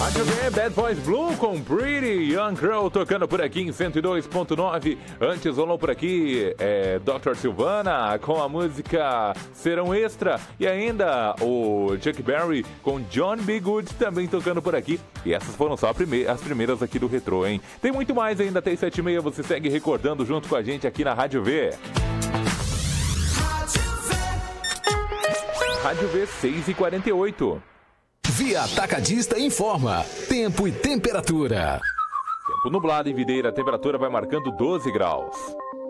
Rádio V, Bad Boys Blue com Pretty Young Girl tocando por aqui em 102.9. Antes rolou por aqui Dr. Silvana com a música Serão Extra. E ainda o Chuck Berry com John B. Good também tocando por aqui. E essas foram só as primeiras aqui do Retrô, hein? Tem muito mais ainda até 7h30. Você segue recordando junto com a gente aqui na Rádio V. Rádio V 6h48. Via Atacadista informa tempo e temperatura. Tempo nublado em Videira, a temperatura vai marcando 12 graus.